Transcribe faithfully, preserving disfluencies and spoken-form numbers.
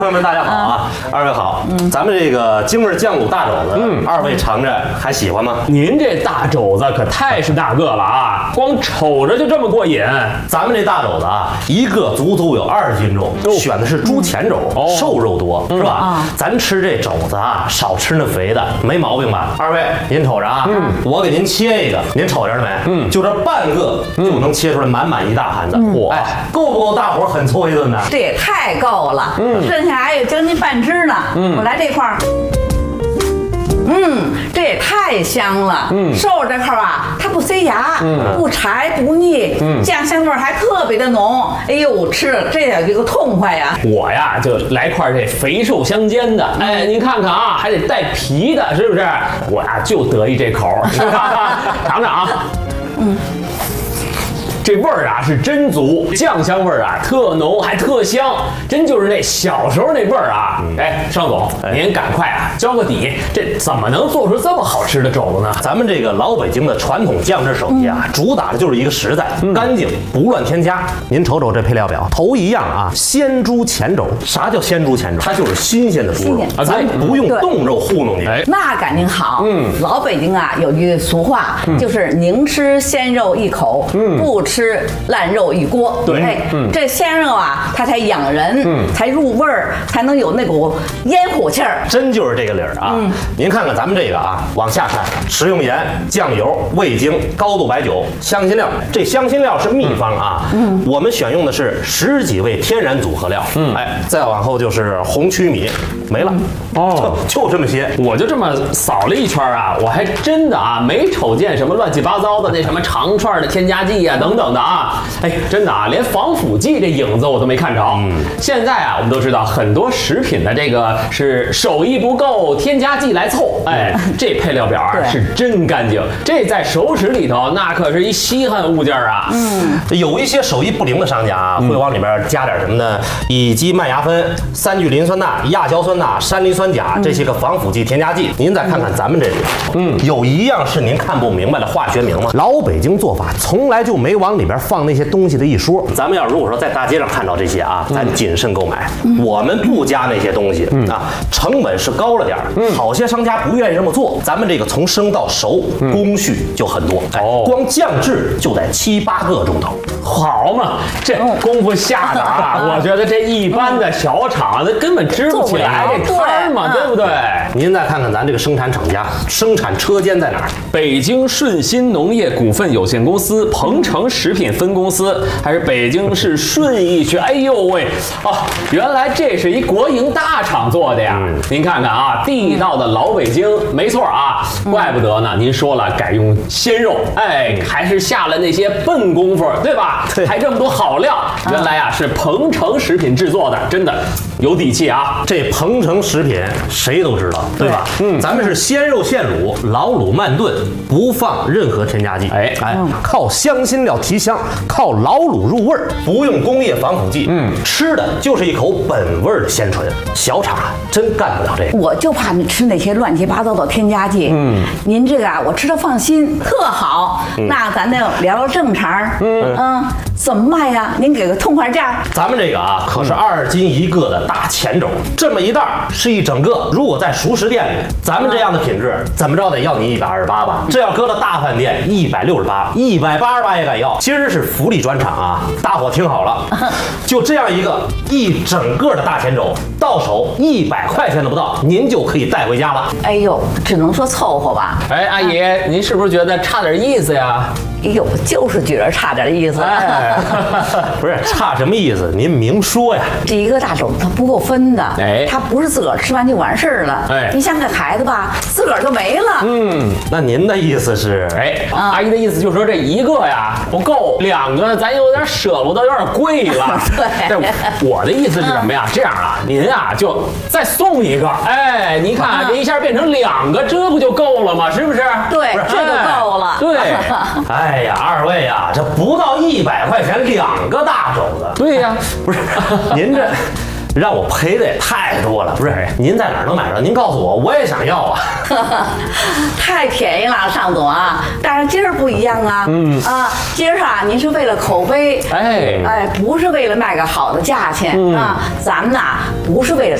朋友们，大家好啊！二位好，嗯，咱们这个京味酱卤大肘子，嗯，二位尝着还喜欢吗？ 您这大肘子可太是大个了啊，光瞅着就这么过瘾。 咱们这大肘子啊，一个足足有二十斤重，选的是猪前肘，瘦肉多，是吧？咱吃这肘子啊，少吃那肥的，没毛病吧？二位，您瞅着啊，嗯，我给您切一个，您瞅着了没？嗯，就这半个就能切出来满满一大盘子，嚯，哎，够不够大伙很凑一顿呢？ 这也太够了，嗯，剩下还有将近半只呢，嗯，我来这块儿。嗯，这也太香了。嗯，瘦肉这块啊，它不塞牙，嗯，不柴不腻，嗯，酱香味还特别的浓。哎呦，吃了这有一个痛快呀！ 我呀就来块这肥瘦相间的，哎，您看看啊，还得带皮的，是不是？我呀就得意这口，是吧？尝尝啊，嗯。这味儿啊是真足，酱香味儿啊特浓还特香，真就是那小时候那味儿啊！哎，尚总，您赶快啊交个底，这怎么能做出这么好吃的肘子呢？ 咱们这个老北京的传统酱制手艺啊，主打的就是一个实在、干净，不乱添加。您瞅瞅这配料表，头一样啊，鲜猪前肘。啥叫鲜猪前肘？它就是新鲜的猪肉，咱不用冻肉糊弄你。 那感情好。嗯，老北京啊有句俗话，就是宁吃鲜肉一口，不吃。吃烂肉一锅， 对， 哎，嗯、这鲜肉啊，它才养人，嗯，才入味儿，才能有那股烟火气儿。 真就是这个理儿啊！嗯、您看看咱们这个啊，往下看，食用盐、酱油、味精、高度白酒、香辛料。这香辛料是秘方啊，嗯，我们选用的是十几味天然组合料，嗯，哎，再往后就是红曲米，没了，哦，就这么些。 我就这么扫了一圈啊，我还真的啊没瞅见什么乱七八糟的那什么长串的添加剂啊等等的啊，哎，真的啊，连防腐剂这影子我都没看着。嗯，现在啊，我们都知道很多食品的这个是手艺不够，添加剂来凑。哎，这配料表啊是真干净，这在熟食里头那可是一稀罕物件啊。 嗯，有一些手艺不灵的商家啊，会往里面加点什么呢？乙基麦芽酚、三聚磷酸钠、亚硝酸钠、山梨酸钾这些个防腐剂添加剂。您再看看咱们这里，嗯，有一样是您看不明白的化学名吗？老北京做法从来就没往里边放那些东西的一说。咱们要如果说在大街上看到这些啊，咱谨慎购买。嗯、我们不加那些东西、嗯、啊，成本是高了点儿。嗯，好些商家不愿意这么做。咱们这个从生到熟，嗯、工序就很多。哎，哦、光酱制就得七八个钟头。 好嘛，这功夫下的啊，我觉得这一般的小厂那根本支不起来这摊嘛，对不对？ 您再看看咱这个生产厂家，生产车间在哪儿？ 北京顺鑫农业股份有限公司鹏城食品分公司，还是北京市顺义区？哎呦喂，啊，原来这是一国营大厂做的呀！嗯、您看看啊，地道的老北京，没错啊，怪不得呢。您说了改用鲜肉，哎，还是下了那些笨功夫，对吧？对，还这么多好料，原来啊是鹏城食品制作的，真的有底气啊！ 这鹏城食品谁都知道，对吧？嗯，咱们是鲜肉现卤，老卤慢炖，不放任何添加剂。哎哎，靠香辛料提香，靠老卤入味儿，不用工业防腐剂。嗯，吃的就是一口本味的鲜醇。小厂真干不了这个。 我就怕你吃那些乱七八糟的添加剂。嗯，您这个啊，我吃的放心，特好。嗯、那咱得聊聊正茬。嗯嗯，怎么卖呀？您给个痛快价。 咱们这个啊，可是二斤一个的大前肘，这么一袋是一整个。如果在熟食店里，咱们这样的品质，怎么着得要你一百二十八吧？这要搁到大饭店，一百六十八，一百八十八也敢要。今儿是福利专场啊！大伙听好了，就这样一个一整个的大前肘，到手一百块钱都不到，您就可以带回家了。 哎呦，只能说凑合吧。 哎，阿姨，您是不是觉得差点意思呀？ 哎呦，就是觉得差点意思。 哎，不是差什么意思？您明说呀。 这一个大肘它不够分的，哎，它不是自个儿吃完就完事儿了。哎，你像个孩子吧，自个儿就没了。 嗯，那您的意思是？ 哎，啊、阿姨的意思就是说这一个呀不够，两个咱有点舍不得，有点贵了。对，我的意思是什么呀？这样啊，您啊就再送一个。哎，你看、啊、这一下变成两个，这不就够了吗？是不是？ 对，这就够了。 对。 哎呀，二位呀，这不到一百块钱两个大肘子。 对呀， 不是您这。 让我赔的也太多了。不是，您在哪儿能买着？您告诉我，我也想要啊。 太便宜了，尚总啊！但是今儿不一样啊，嗯啊，今儿啊，您是为了口碑， 哎哎，不是为了卖个好的价钱、啊，咱们呐不是为了。